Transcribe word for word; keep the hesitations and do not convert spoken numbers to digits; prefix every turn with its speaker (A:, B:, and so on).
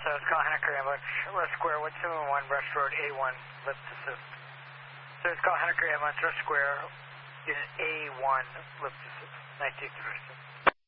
A: Service call Henniker Ambulance, Rush Square, one seven one, Rush Road, A one, lift assist. Service call Henniker Ambulance, Rush Square, unit A one, lift assist, nineteen Division.